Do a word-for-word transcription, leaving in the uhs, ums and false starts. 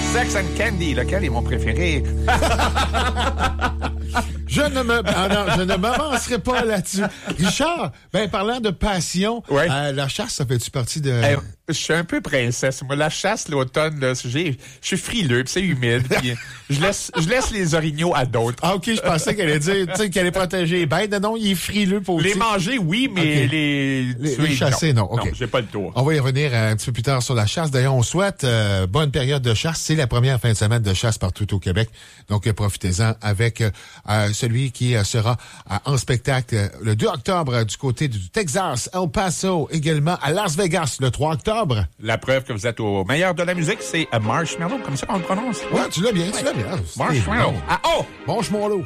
Sex and Candy, lequel est mon préféré? Je ne me, ah non, je ne m'avancerai pas là-dessus. Richard, ben, parlant de passion, ouais. euh, la chasse, ça fait-tu partie de... Euh, je suis un peu princesse. Moi, la chasse, l'automne, là, j'ai, je suis frileux, pis c'est humide, pis je laisse, je laisse les orignaux à d'autres. Ah, OK, je pensais qu'elle allait dire, tu sais, qu'elle allait protéger les bêtes. Non, il est frileux pour les manger, oui, mais okay. les, les, les chasser, non. non. OK. Non, j'ai pas le tour. On va y revenir un petit peu plus tard sur la chasse. D'ailleurs, on souhaite euh, bonne période de chasse. C'est la première fin de semaine de chasse partout au Québec. Donc, euh, profitez-en avec euh, celui qui euh, sera euh, en spectacle euh, le deux octobre euh, du côté du Texas, El Paso, également à Las Vegas le trois octobre. La preuve que vous êtes au meilleur de la musique, c'est a Marshmallow, comme ça qu'on le prononce. Ouais, tu l'as bien, tu l'as bien. Marshmallow. Ah, oh! Marshmallow.